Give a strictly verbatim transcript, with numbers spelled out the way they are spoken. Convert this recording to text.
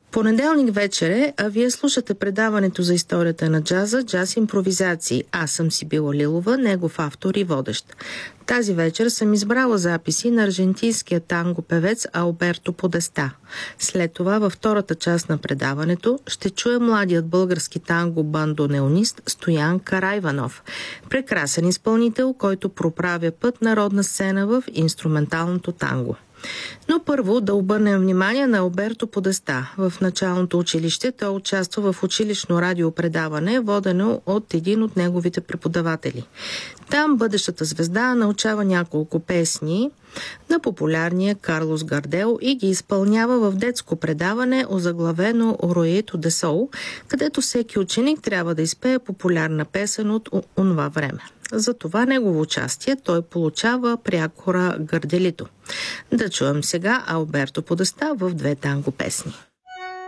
Понеделник вечер е, а вие слушате предаването за историята на джаза «Джаз импровизации». Аз съм Сибила Лилова, негов автор и водещ. Тази вечер съм избрала записи на аржентинския танго певец Алберто Подеста. След това, във втората част на предаването, ще чуе младият български танго бандонеонист Стоян Карайванов. Прекрасен изпълнител, който проправя път на родна сцена в инструменталното танго. Но първо да обърнем внимание на Алберто Подеста. В началното училище той участва в училищно радиопредаване, водено от един от неговите преподаватели. Там бъдещата звезда научава няколко песни на популярния Карлос Гардел и ги изпълнява в детско предаване, озаглавено «Роето де Сол», където всеки ученик трябва да изпее популярна песен от онова време. За това негово участие той получава прякора Гарделито. Да чуем сега Алберто Подеста в две танго песни.